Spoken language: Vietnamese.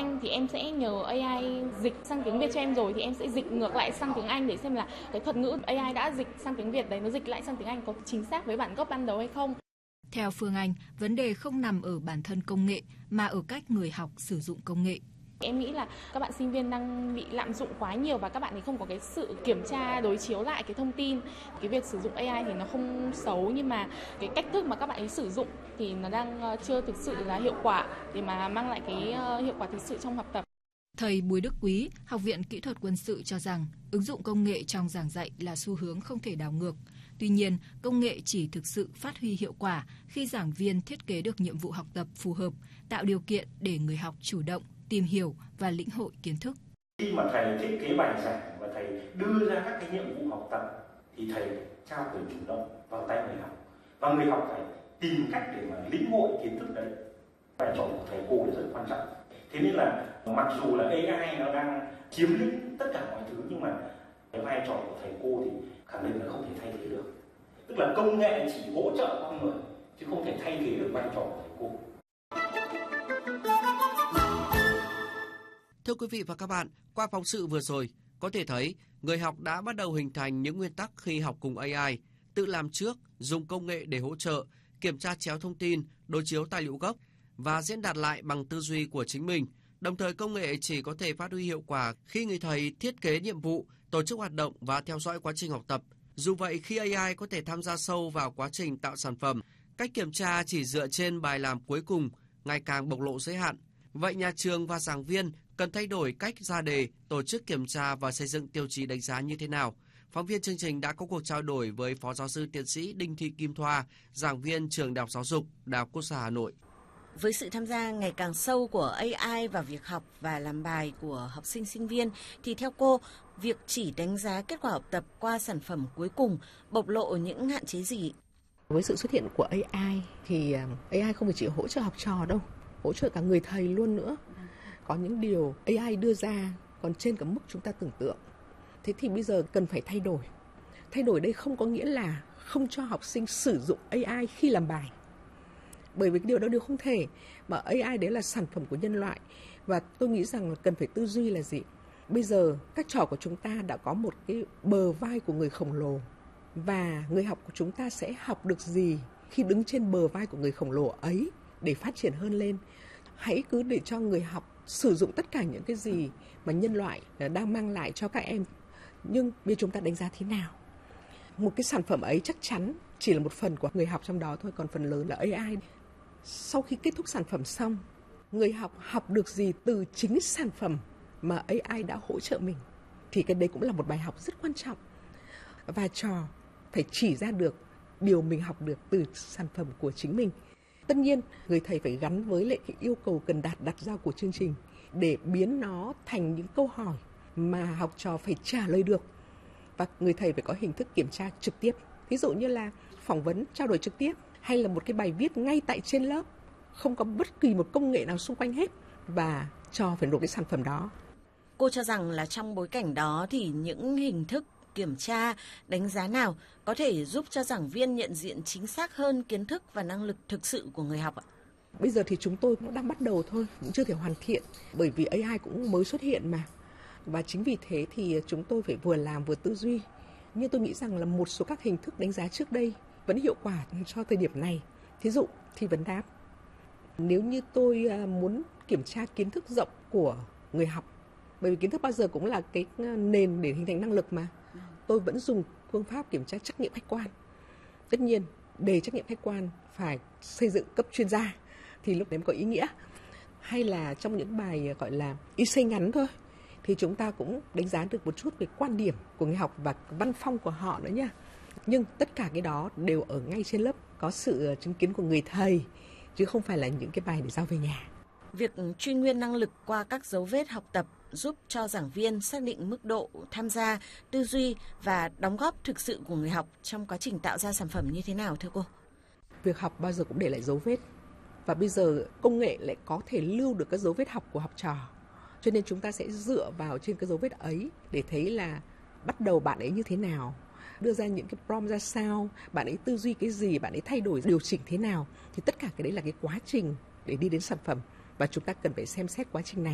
Anh thì em sẽ nhờ AI dịch sang tiếng Việt cho em, rồi thì em sẽ dịch ngược lại sang tiếng Anh để xem là cái thuật ngữ AI đã dịch sang tiếng Việt đấy, nó dịch lại sang tiếng Anh có chính xác với bản gốc ban đầu hay không. Theo Phương Anh, vấn đề không nằm ở bản thân công nghệ mà ở cách người học sử dụng công nghệ. Em nghĩ là các bạn sinh viên đang bị lạm dụng quá nhiều và các bạn ấy không có cái sự kiểm tra đối chiếu lại cái thông tin. Cái việc sử dụng AI thì nó không xấu, nhưng mà cái cách thức mà các bạn ấy sử dụng thì nó đang chưa thực sự là hiệu quả để mà mang lại cái hiệu quả thực sự trong học tập. Thầy Bùi Đức Quý, Học viện Kỹ thuật Quân sự cho rằng ứng dụng công nghệ trong giảng dạy là xu hướng không thể đảo ngược. Tuy nhiên, công nghệ chỉ thực sự phát huy hiệu quả khi giảng viên thiết kế được nhiệm vụ học tập phù hợp, tạo điều kiện để người học chủ động, tìm hiểu và lĩnh hội kiến thức. Khi mà thầy thiết kế bài giảng và thầy đưa ra các cái nhiệm vụ học tập thì thầy trao quyền chủ động vào tay người học. Và người học phải tìm cách để mà lĩnh hội kiến thức đấy. Vai trò của thầy cô là rất quan trọng. Thế nên là mặc dù là AI nó đang chiếm lĩnh tất cả mọi thứ, nhưng mà cái vai trò của thầy cô thì khẳng định là không thể thay thế được. Tức là công nghệ chỉ hỗ trợ con người chứ không thể thay thế được vai trò của thầy cô. Thưa quý vị và các bạn, qua phóng sự vừa rồi, có thể thấy người học đã bắt đầu hình thành những nguyên tắc khi học cùng AI, tự làm trước, dùng công nghệ để hỗ trợ, kiểm tra chéo thông tin, đối chiếu tài liệu gốc và diễn đạt lại bằng tư duy của chính mình. Đồng thời công nghệ chỉ có thể phát huy hiệu quả khi người thầy thiết kế nhiệm vụ, tổ chức hoạt động và theo dõi quá trình học tập. Dù vậy, khi AI có thể tham gia sâu vào quá trình tạo sản phẩm, cách kiểm tra chỉ dựa trên bài làm cuối cùng ngày càng bộc lộ giới hạn. Vậy nhà trường và giảng viên cần thay đổi cách ra đề, tổ chức kiểm tra và xây dựng tiêu chí đánh giá như thế nào? Phóng viên chương trình đã có cuộc trao đổi với Phó Giáo sư Tiến sĩ Đinh Thị Kim Thoa, giảng viên Trường Đại học Giáo dục, Đại học Quốc gia Hà Nội. Với sự tham gia ngày càng sâu của AI vào việc học và làm bài của học sinh sinh viên, thì theo cô, việc chỉ đánh giá kết quả học tập qua sản phẩm cuối cùng bộc lộ những hạn chế gì? Với sự xuất hiện của AI thì AI không phải chỉ hỗ trợ học trò đâu, hỗ trợ cả người thầy luôn nữa. Có những điều AI đưa ra còn trên cả mức chúng ta tưởng tượng. Thế thì bây giờ cần phải thay đổi. Thay đổi đây không có nghĩa là không cho học sinh sử dụng AI khi làm bài. Bởi vì cái điều đó đều không thể. Mà AI đấy là sản phẩm của nhân loại. Và tôi nghĩ rằng là cần phải tư duy là gì? Bây giờ các trò của chúng ta đã có một cái bờ vai của người khổng lồ. Và người học của chúng ta sẽ học được gì khi đứng trên bờ vai của người khổng lồ ấy để phát triển hơn lên. Hãy cứ để cho người học sử dụng tất cả những cái gì mà nhân loại đang mang lại cho các em. Nhưng bây giờ chúng ta đánh giá thế nào? Một cái sản phẩm ấy chắc chắn chỉ là một phần của người học trong đó thôi, còn phần lớn là AI. Sau khi kết thúc sản phẩm xong, người học được gì từ chính sản phẩm mà AI đã hỗ trợ mình, thì cái đấy cũng là một bài học rất quan trọng. Và trò phải chỉ ra được điều mình học được từ sản phẩm của chính mình. Tất nhiên, người thầy phải gắn với lại cái yêu cầu cần đặt ra của chương trình để biến nó thành những câu hỏi mà học trò phải trả lời được. Và người thầy phải có hình thức kiểm tra trực tiếp. Ví dụ như là phỏng vấn, trao đổi trực tiếp, hay là một cái bài viết ngay tại trên lớp, không có bất kỳ một công nghệ nào xung quanh hết, và trò phải nộp cái sản phẩm đó. Cô cho rằng là trong bối cảnh đó thì những hình thức kiểm tra, đánh giá nào có thể giúp cho giảng viên nhận diện chính xác hơn kiến thức và năng lực thực sự của người học ạ? Bây giờ thì chúng tôi cũng đang bắt đầu thôi, cũng chưa thể hoàn thiện, bởi vì AI cũng mới xuất hiện mà. Và chính vì thế thì chúng tôi phải vừa làm vừa tư duy. Nhưng tôi nghĩ rằng là một số các hình thức đánh giá trước đây vẫn hiệu quả cho thời điểm này. Thí dụ thi vấn đáp. Nếu như tôi muốn kiểm tra kiến thức rộng của người học, bởi vì kiến thức bao giờ cũng là cái nền để hình thành năng lực mà, tôi vẫn dùng phương pháp kiểm tra trắc nghiệm khách quan. Tất nhiên, đề trắc nghiệm khách quan phải xây dựng cấp chuyên gia thì lúc đấy mới có ý nghĩa. Hay là trong những bài gọi là essay ngắn thôi, thì chúng ta cũng đánh giá được một chút về quan điểm của người học và văn phong của họ nữa nha. Nhưng tất cả cái đó đều ở ngay trên lớp, có sự chứng kiến của người thầy, chứ không phải là những cái bài để giao về nhà. Việc truy nguyên năng lực qua các dấu vết học tập giúp cho giảng viên xác định mức độ tham gia, tư duy và đóng góp thực sự của người học trong quá trình tạo ra sản phẩm như thế nào thưa cô? Việc học bao giờ cũng để lại dấu vết. Và bây giờ công nghệ lại có thể lưu được các dấu vết học của học trò. Cho nên chúng ta sẽ dựa vào trên cái dấu vết ấy để thấy là bắt đầu bạn ấy như thế nào, đưa ra những cái prompt ra sao, bạn ấy tư duy cái gì, bạn ấy thay đổi, điều chỉnh thế nào. Thì tất cả cái đấy là cái quá trình để đi đến sản phẩm. Và chúng ta cần phải xem xét quá trình này.